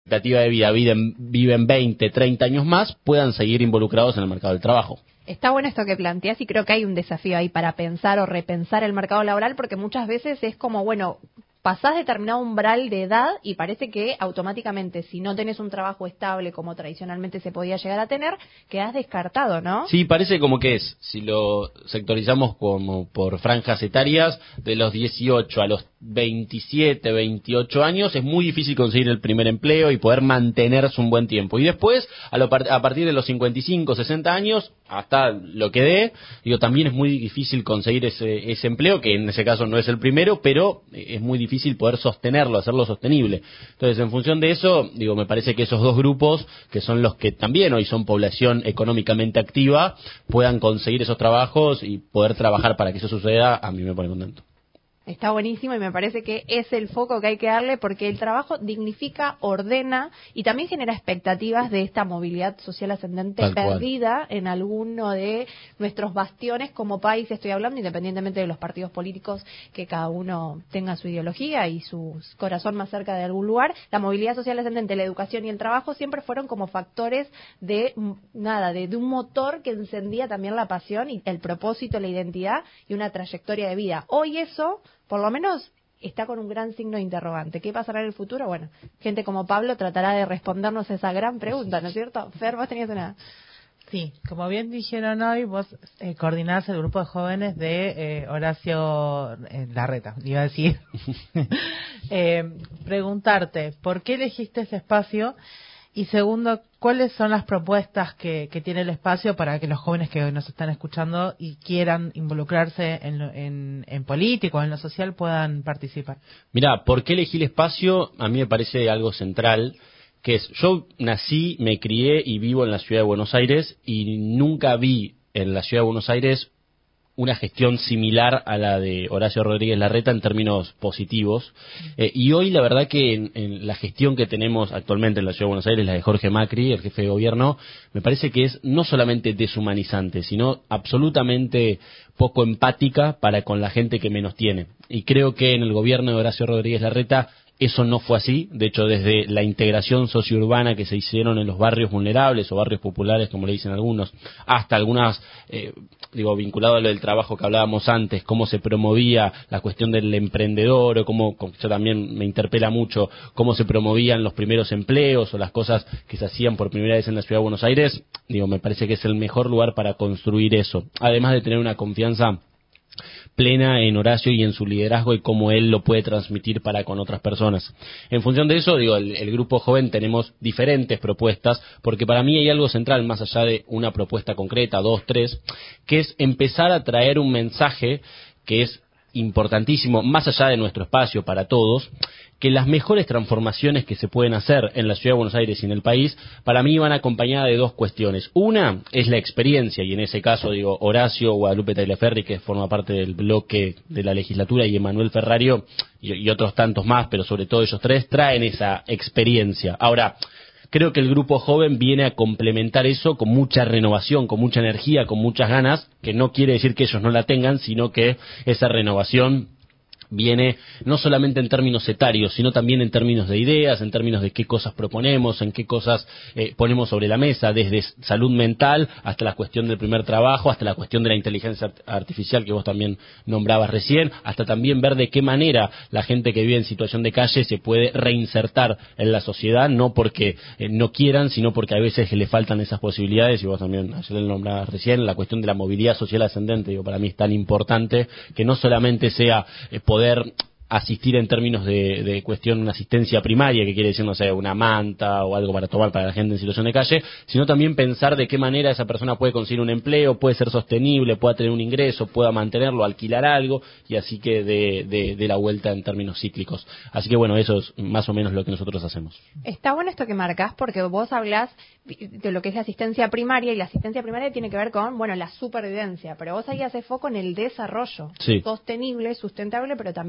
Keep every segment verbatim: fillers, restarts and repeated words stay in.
expectativa de vida viven, viven veinte, treinta años más, puedan seguir involucrados en el mercado del trabajo. Está bueno esto que planteas y creo que hay un desafío ahí para pensar o repensar el mercado laboral, porque muchas veces es como, bueno, pasás determinado umbral de edad y parece que automáticamente, si no tenés un trabajo estable como tradicionalmente se podía llegar a tener, quedás descartado, ¿no? Sí, parece como que es, si lo sectorizamos como por franjas etarias, de los dieciocho a los veintisiete, veintiocho años, es muy difícil conseguir el primer empleo y poder mantenerse un buen tiempo. Y después, a, lo, a partir de los cincuenta y cinco, sesenta años, hasta lo que dé, digo, también es muy difícil conseguir ese, ese empleo, que en ese caso no es el primero, pero es muy difícil poder sostenerlo, hacerlo sostenible. Entonces, en función de eso, digo, me parece que esos dos grupos, que son los que también hoy son población económicamente activa, puedan conseguir esos trabajos y poder trabajar para que eso suceda, a mí me pone contento. Está buenísimo y me parece que es el foco que hay que darle, porque el trabajo dignifica, ordena y también genera expectativas de esta movilidad social ascendente Tal perdida cual. en alguno de nuestros bastiones como país, estoy hablando, independientemente de los partidos políticos, que cada uno tenga su ideología y su corazón más cerca de algún lugar. La movilidad social ascendente, la educación y el trabajo siempre fueron como factores de nada, de, de un motor que encendía también la pasión y el propósito, la identidad y una trayectoria de vida. Hoy eso, por lo menos, está con un gran signo de interrogante. ¿Qué pasará en el futuro? Bueno, gente como Pablo tratará de respondernos esa gran pregunta, ¿no es cierto? Fer, vos tenías una... Sí, como bien dijeron hoy, vos eh, coordinás el grupo de jóvenes de eh, Horacio eh, Larreta, iba a decir. eh, preguntarte, ¿por qué elegiste ese espacio? Y segundo, ¿cuáles son las propuestas que, que tiene el espacio para que los jóvenes que hoy nos están escuchando y quieran involucrarse en, lo, en, en político, en lo social, puedan participar? Mirá, ¿por qué elegí el espacio? A mí me parece algo central, que es, yo nací, me crié y vivo en la ciudad de Buenos Aires y nunca vi en la ciudad de Buenos Aires una gestión similar a la de Horacio Rodríguez Larreta en términos positivos. Eh, y hoy la verdad que en, en la gestión que tenemos actualmente en la Ciudad de Buenos Aires, la de Jorge Macri, el jefe de gobierno, me parece que es no solamente deshumanizante, sino absolutamente poco empática para con la gente que menos tiene. Y creo que en el gobierno de Horacio Rodríguez Larreta eso no fue así. De hecho, desde la integración sociourbana que se hicieron en los barrios vulnerables o barrios populares, como le dicen algunos, hasta algunas, eh, digo, vinculado a lo del trabajo que hablábamos antes, cómo se promovía la cuestión del emprendedor, o cómo, yo también me interpela mucho, cómo se promovían los primeros empleos o las cosas que se hacían por primera vez en la Ciudad de Buenos Aires. Digo, me parece que es el mejor lugar para construir eso, además de tener una confianza plena en Horacio y en su liderazgo y cómo él lo puede transmitir para con otras personas. En función de eso, digo, el, el grupo joven tenemos diferentes propuestas, porque para mí hay algo central, más allá de una propuesta concreta, dos, tres, que es empezar a traer un mensaje que es importantísimo, más allá de nuestro espacio para todos, que las mejores transformaciones que se pueden hacer en la Ciudad de Buenos Aires y en el país, para mí van acompañadas de dos cuestiones. Una es la experiencia, y en ese caso, digo, Horacio, Guadalupe Tagliaferri, que forma parte del bloque de la legislatura, y Emanuel Ferrario, y, y otros tantos más, pero sobre todo ellos tres, traen esa experiencia. Ahora, creo que el grupo joven viene a complementar eso con mucha renovación, con mucha energía, con muchas ganas, que no quiere decir que ellos no la tengan, sino que esa renovación viene no solamente en términos etarios, sino también en términos de ideas, en términos de qué cosas proponemos, en qué cosas eh, ponemos sobre la mesa, desde salud mental hasta la cuestión del primer trabajo, hasta la cuestión de la inteligencia artificial que vos también nombrabas recién, hasta también ver de qué manera la gente que vive en situación de calle se puede reinsertar en la sociedad, no porque eh, no quieran, sino porque a veces le faltan esas posibilidades, y vos también ayer le nombrabas recién, la cuestión de la movilidad social ascendente, digo, para mí es tan importante que no solamente sea eh, poder poder asistir en términos de, de cuestión una asistencia primaria, que quiere decir, no sé, una manta o algo para tomar para la gente en situación de calle, sino también pensar de qué manera esa persona puede conseguir un empleo, puede ser sostenible, pueda tener un ingreso, pueda mantenerlo, alquilar algo, y así que de, de, de la vuelta en términos cíclicos. Así que bueno, eso es más o menos lo que nosotros hacemos. Está bueno esto que marcás, porque vos hablás de lo que es la asistencia primaria, y la asistencia primaria tiene que ver con, bueno, la supervivencia, pero vos ahí haces foco en el desarrollo, sí, sostenible, sustentable, pero también el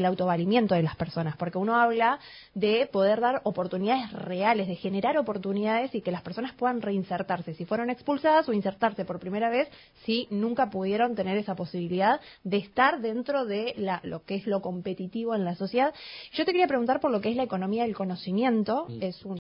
el autovalimiento de las personas, porque uno habla de poder dar oportunidades reales, de generar oportunidades y que las personas puedan reinsertarse, si fueron expulsadas o insertarse por primera vez, si nunca pudieron tener esa posibilidad de estar dentro de la, lo que es lo competitivo en la sociedad. Yo te quería preguntar por lo que es la economía del conocimiento, mm. es un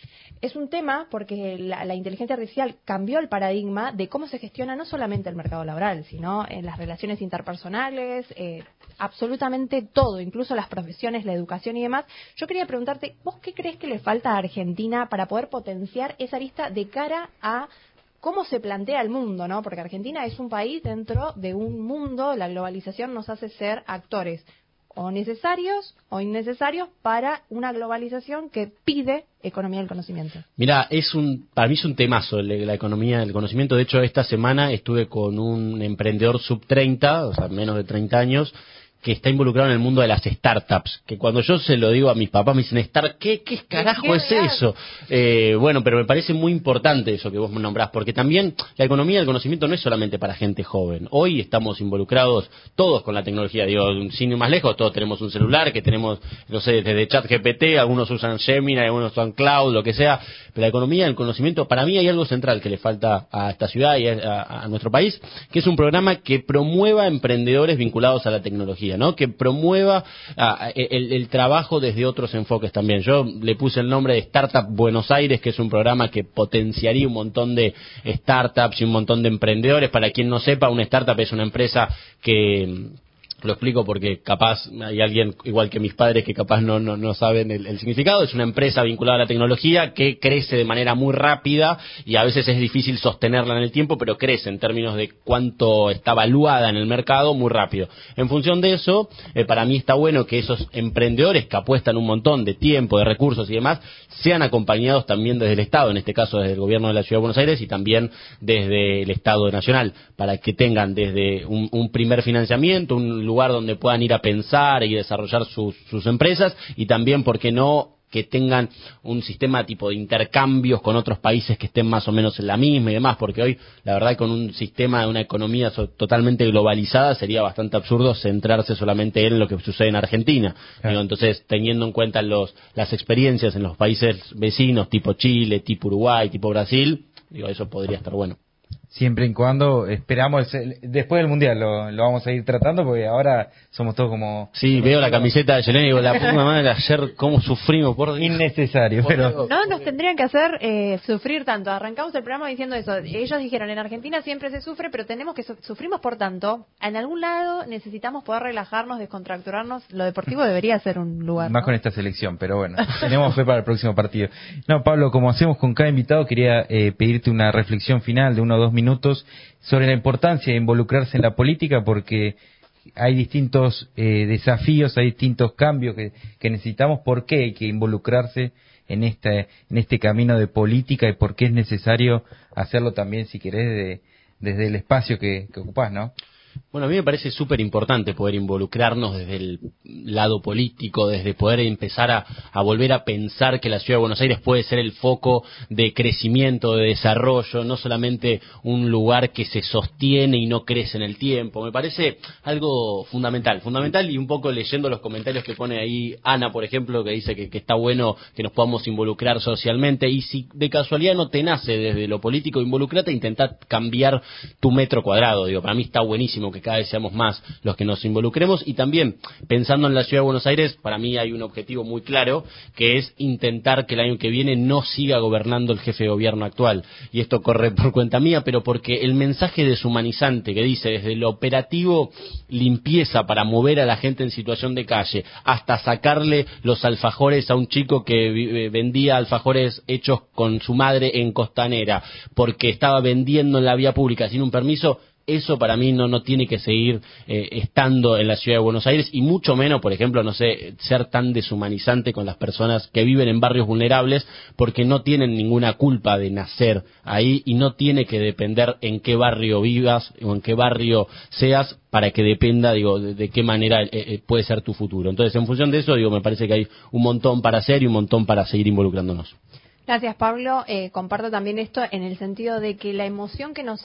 Es un tema porque la, la inteligencia artificial cambió el paradigma de cómo se gestiona no solamente el mercado laboral, sino en las relaciones interpersonales, eh, absolutamente todo, incluso las profesiones, la educación y demás. Yo quería preguntarte, ¿vos qué crees que le falta a Argentina para poder potenciar esa arista de cara a cómo se plantea el mundo, ¿no? Porque Argentina es un país dentro de un mundo, la globalización nos hace ser actores o necesarios o innecesarios para una globalización que pide economía del conocimiento. Mira, es un, para mí es un temazo la, la economía del conocimiento. De hecho, esta semana estuve con un emprendedor sub treinta, o sea, menos de treinta años, que está involucrado en el mundo de las startups, que cuando yo se lo digo a mis papás me dicen, Star, ¿qué, qué carajo ¿Qué es eso? Eh, bueno, pero me parece muy importante eso que vos me nombrás, porque también la economía del conocimiento no es solamente para gente joven. Hoy estamos involucrados todos con la tecnología, digo, sin ir más lejos, todos tenemos un celular, que tenemos, no sé, desde ChatGPT, algunos usan Gemini, algunos usan Cloud, lo que sea, pero la economía del conocimiento, para mí hay algo central que le falta a esta ciudad y a, a, a nuestro país, que es un programa que promueva emprendedores vinculados a la tecnología, ¿no? Que promueva uh, el, el trabajo desde otros enfoques también. Yo le puse el nombre de Startup Buenos Aires, que es un programa que potenciaría un montón de startups y un montón de emprendedores. Para quien no sepa, una startup es una empresa que... Lo explico porque capaz hay alguien, igual que mis padres, que capaz no, no, no saben el, el significado. Es una empresa vinculada a la tecnología que crece de manera muy rápida y a veces es difícil sostenerla en el tiempo, pero crece en términos de cuánto está valuada en el mercado muy rápido. En función de eso, eh, para mí está bueno que esos emprendedores que apuestan un montón de tiempo, de recursos y demás, sean acompañados también desde el Estado, en este caso desde el gobierno de la Ciudad de Buenos Aires y también desde el Estado nacional, para que tengan desde un, un primer financiamiento, un lugar donde puedan ir a pensar y desarrollar sus, sus empresas y también, ¿por qué no?, que tengan un sistema tipo de intercambios con otros países que estén más o menos en la misma y demás, porque hoy, la verdad, con un sistema de una economía so- totalmente globalizada sería bastante absurdo centrarse solamente en lo que sucede en Argentina. Claro. Digo, entonces, teniendo en cuenta los, las experiencias en los países vecinos, tipo Chile, tipo Uruguay, tipo Brasil, digo, eso podría estar bueno. Siempre y cuando esperamos, después del Mundial lo, lo vamos a ir tratando, porque ahora somos todos como... Sí, veo la camiseta de Yelena y digo, la puta madre, ayer cómo sufrimos, por Dios. Innecesario, por pero... Dios. No nos tendrían que hacer eh, sufrir tanto. Arrancamos el programa diciendo eso. Ellos dijeron, en Argentina siempre se sufre, pero tenemos que... Su- sufrimos por tanto. En algún lado necesitamos poder relajarnos, descontracturarnos. Lo deportivo debería ser un lugar, Más ¿no? con esta selección, pero bueno, tenemos fe para el próximo partido. No, Pablo, como hacemos con cada invitado, quería eh, pedirte una reflexión final de uno o dos minutos sobre la importancia de involucrarse en la política, porque hay distintos eh, desafíos, hay distintos cambios que, que necesitamos. ¿Por qué hay que involucrarse en este, en este camino de política y por qué es necesario hacerlo también, si querés, de, desde el espacio que, que ocupás, ¿no? Bueno, a mí me parece súper importante poder involucrarnos desde el lado político, desde poder empezar a, a volver a pensar que la Ciudad de Buenos Aires puede ser el foco de crecimiento, de desarrollo, no solamente un lugar que se sostiene y no crece en el tiempo. Me parece algo fundamental, fundamental y un poco leyendo los comentarios que pone ahí Ana, por ejemplo, que dice que, que está bueno que nos podamos involucrar socialmente y si de casualidad no te nace desde lo político, involucrate e intentá cambiar tu metro cuadrado. Digo, para mí está buenísimo que cada vez seamos más los que nos involucremos y también pensando en la Ciudad de Buenos Aires, para mí hay un objetivo muy claro que es intentar que el año que viene no siga gobernando el jefe de gobierno actual y esto corre por cuenta mía, pero porque el mensaje deshumanizante que dice desde lo operativo limpieza para mover a la gente en situación de calle hasta sacarle los alfajores a un chico que vendía alfajores hechos con su madre en Costanera porque estaba vendiendo en la vía pública sin un permiso. Eso para mí no no tiene que seguir eh, estando en la Ciudad de Buenos Aires y mucho menos, por ejemplo, no sé, ser tan deshumanizante con las personas que viven en barrios vulnerables porque no tienen ninguna culpa de nacer ahí y no tiene que depender en qué barrio vivas o en qué barrio seas para que dependa, digo, de, de qué manera eh, eh, puede ser tu futuro. Entonces, en función de eso, digo, me parece que hay un montón para hacer y un montón para seguir involucrándonos. Gracias, Pablo. Eh, comparto también esto en el sentido de que la emoción que nos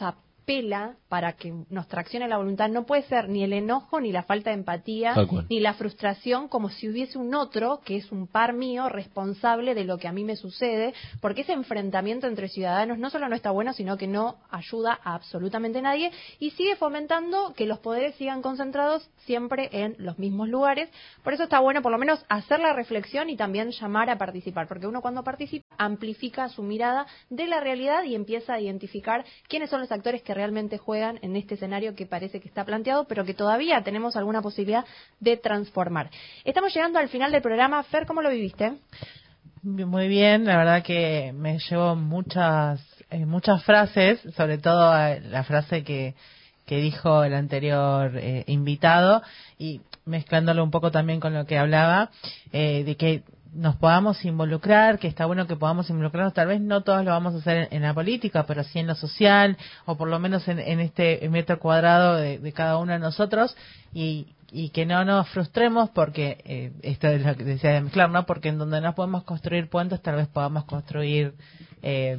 apela para que nos traccione la voluntad no puede ser ni el enojo, ni la falta de empatía, ni la frustración, como si hubiese un otro, que es un par mío, responsable de lo que a mí me sucede, porque ese enfrentamiento entre ciudadanos no solo no está bueno, sino que no ayuda a absolutamente nadie y sigue fomentando que los poderes sigan concentrados siempre en los mismos lugares. Por eso está bueno por lo menos hacer la reflexión y también llamar a participar, porque uno cuando participa amplifica su mirada de la realidad y empieza a identificar quiénes son los actores que realmente juegan en este escenario que parece que está planteado, pero que todavía tenemos alguna posibilidad de transformar. Estamos llegando al final del programa. Fer, ¿cómo lo viviste? Muy bien, la verdad que me llevo muchas eh, muchas frases, sobre todo eh, la frase que que dijo el anterior eh, invitado, y mezclándolo un poco también con lo que hablaba, eh, de que nos podamos involucrar, que está bueno que podamos involucrarnos, tal vez no todos lo vamos a hacer en, en la política, pero sí en lo social, o por lo menos en, en este metro cuadrado de, de cada uno de nosotros, y, y que no nos frustremos porque, eh, esto es lo que decía de mezclar, ¿no? Porque en donde no podemos construir puentes, tal vez podamos construir... Eh,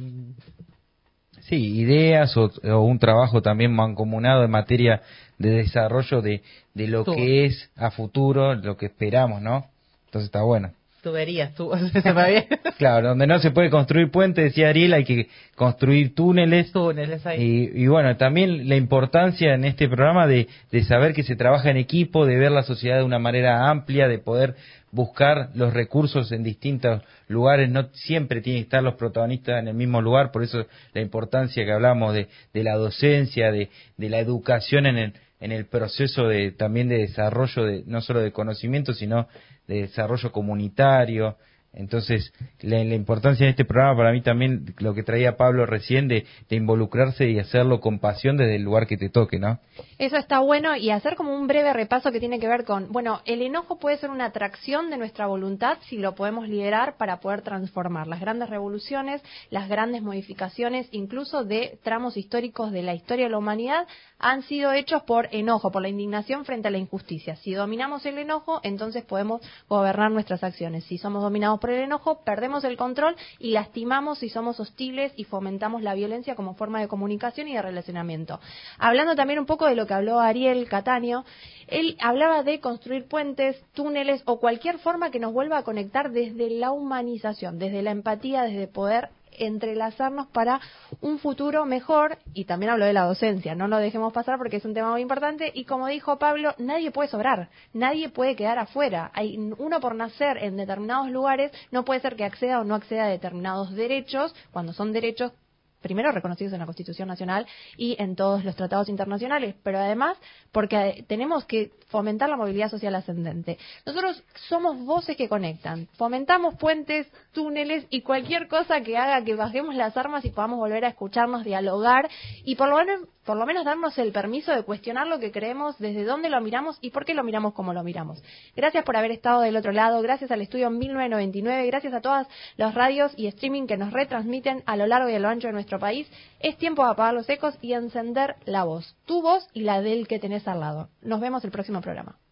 Sí, ideas o, o un trabajo también mancomunado en materia de desarrollo de, de lo Tú. que es a futuro, lo que esperamos, ¿no? Entonces está bueno. Tuberías, tú, se va bien. Claro, donde no se puede construir puentes, decía Ariel, hay que construir túneles. Túneles ahí. Y, y bueno, también la importancia en este programa de, de saber que se trabaja en equipo, de ver la sociedad de una manera amplia, de poder buscar los recursos en distintos lugares. No siempre tienen que estar los protagonistas en el mismo lugar, por eso la importancia que hablamos de, de la docencia, de, de la educación en el, en el proceso de también de desarrollo, de no solo de conocimiento, sino de desarrollo comunitario. Entonces, la, la importancia en este programa para mí también, lo que traía Pablo recién, de, de involucrarse y hacerlo con pasión desde el lugar que te toque, ¿no? Eso está bueno, y hacer como un breve repaso que tiene que ver con, bueno, el enojo puede ser una atracción de nuestra voluntad si lo podemos liderar para poder transformar las grandes revoluciones, las grandes modificaciones, incluso de tramos históricos de la historia de la humanidad, han sido hechos por enojo, por la indignación frente a la injusticia. Si dominamos el enojo, entonces podemos gobernar nuestras acciones. Si somos dominados por el enojo, perdemos el control y lastimamos si somos hostiles y fomentamos la violencia como forma de comunicación y de relacionamiento. Hablando también un poco de lo que habló Ariel Cataño, él hablaba de construir puentes, túneles o cualquier forma que nos vuelva a conectar desde la humanización, desde la empatía, desde poder entrelazarnos para un futuro mejor. Y también habló de la docencia, no lo dejemos pasar porque es un tema muy importante, y como dijo Pablo, nadie puede sobrar, nadie puede quedar afuera. Hay uno por nacer en determinados lugares, no puede ser que acceda o no acceda a determinados derechos, cuando son derechos primero reconocidos en la Constitución Nacional y en todos los tratados internacionales, pero además porque tenemos que fomentar la movilidad social ascendente. Nosotros somos voces que conectan, fomentamos puentes, túneles y cualquier cosa que haga que bajemos las armas y podamos volver a escucharnos, dialogar y por lo menos, por lo menos darnos el permiso de cuestionar lo que creemos, desde dónde lo miramos y por qué lo miramos como lo miramos. Gracias por haber estado del otro lado, gracias al estudio mil novecientos noventa y nueve, gracias a todas las radios y streaming que nos retransmiten a lo largo y a lo ancho de nuestro país. Es tiempo de apagar los ecos y encender la voz, tu voz y la del que tenés al lado. Nos vemos el próximo programa.